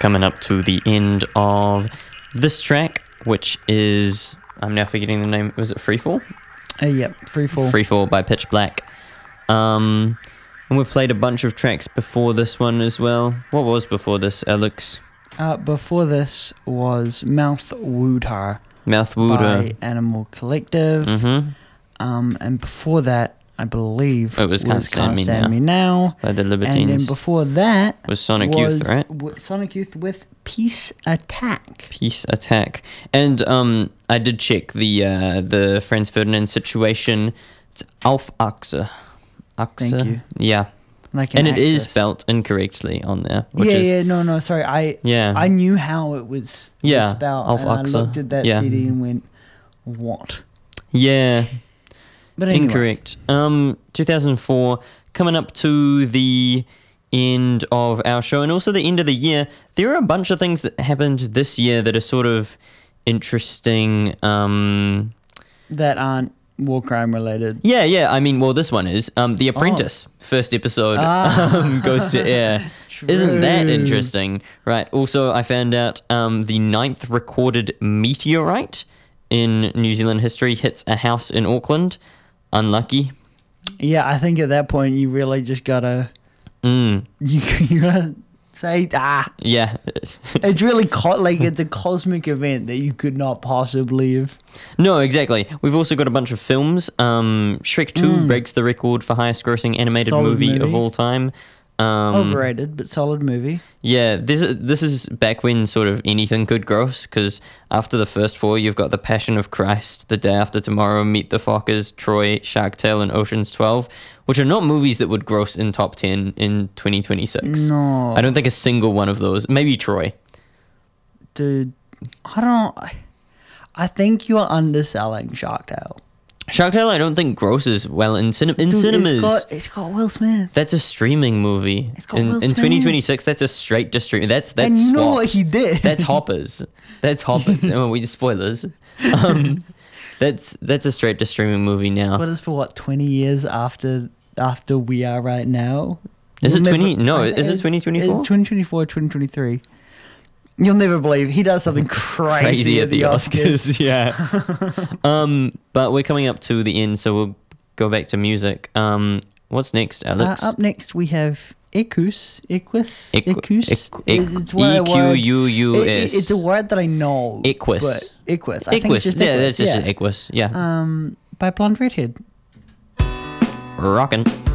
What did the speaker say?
coming up to the end of this track, which is, I'm now forgetting the name, was it Freefall? Yep, Freefall. Freefall by Pitch Black. And we've played a bunch of tracks before this one as well. What was before this, Alex? Before this was Mouth Woodar Mouthwooder. by Animal Collective. Mm-hmm. And before that, I believe It was Can't Stand Me Now by the Libertines. And then before that was Sonic Youth, right? Sonic Youth with Peace Attack. Peace Attack. And I did check the Franz Ferdinand situation. It's Auf Achse. Thank you. Yeah. Like and it is axis. spelt incorrectly on there. Which is, no, sorry. I knew how it was spelled. Auf and Achse. I looked at that CD and went, what? Yeah. But anyway. Incorrect. 2004, coming up to the end of our show and also the end of the year. There are a bunch of things that happened this year that are sort of interesting. That aren't war crime related. Yeah. I mean, well, this one is. The Apprentice, first episode, goes to air. True. Isn't that interesting? Right. Also, I found out the 9th recorded meteorite in New Zealand history hits a house in Auckland. Unlucky. Yeah, I think at that point you really just gotta you gotta say Yeah. it's really it's a cosmic event that you could not possibly have. No, exactly. We've also got a bunch of films. Shrek 2 breaks the record for highest grossing animated Solid movie of movie. all time. Overrated, but solid movie. Yeah, this is back when sort of anything could gross, because after the first 4, you've got The Passion of Christ, The Day After Tomorrow, Meet the Fockers, Troy, Shark Tale, and Ocean's 12, which are not movies that would gross in top 10 in 2026. No. I don't think a single one of those. Maybe Troy. Dude, I don't. I think you're underselling Shark Tale. Shark Tale, I don't think grosses well in cinemas. It's got Will Smith. That's a streaming movie. It's got In Will Smith. 2026, that's a straight to stream. That's And you know swap. what he did. That's Hoppers. That's Hoppers. Oh, we spoilers. That's a straight to streaming movie now. But it's for what, 20 years after we are right now? Is it You'll 20? never- No, I- is it 2024? It's 2024, 2023. You'll never believe he does something crazy at the Oscars. Yeah. But we're coming up to the end, so we'll go back to music. What's next, Alex? Up next we have Equus. It's what EQUUS. It's a word that I know. Equus. But Equus. I think Equus. it's just Yeah, Equus. that's just Equus. Yeah. By Blonde Redhead. Rockin'.